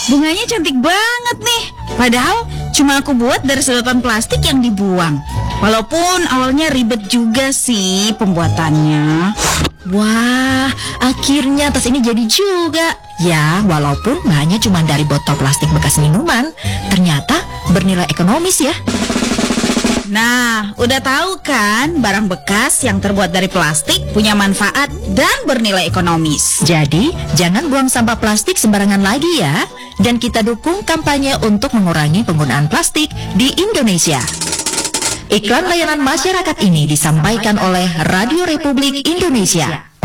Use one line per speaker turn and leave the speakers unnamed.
Bunganya cantik banget nih. Padahal cuma aku buat dari sedotan plastik yang dibuang. Walaupun awalnya ribet juga sih pembuatannya.
Wah, akhirnya tas ini jadi juga. Ya, walaupun bahannya cuma dari botol plastik bekas minuman, ternyata bernilai ekonomis ya.
Nah, udah tahu kan, barang bekas yang terbuat dari plastik punya manfaat dan bernilai ekonomis.
Jadi, jangan buang sampah plastik sembarangan lagi ya. Dan kita dukung kampanye untuk mengurangi penggunaan plastik di Indonesia. Iklan layanan masyarakat ini disampaikan oleh Radio Republik Indonesia.